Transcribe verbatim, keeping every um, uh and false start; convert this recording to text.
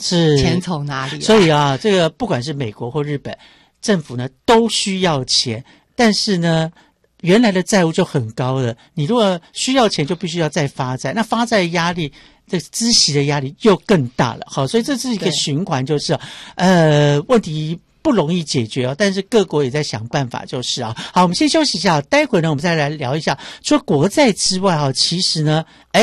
是钱从哪里来？ 所以啊，这个不管是美国或日本政府呢，都需要钱，但是呢，原来的债务就很高了。你如果需要钱，就必须要再发债，那发债压力，这孳息的压力又更大了。好，所以这是一个循环，就是呃，问题不容易解决哦，但是各国也在想办法，就是啊。好，我们先休息一下，待会呢，我们再来聊一下，除了国债之外哈，其实呢，哎。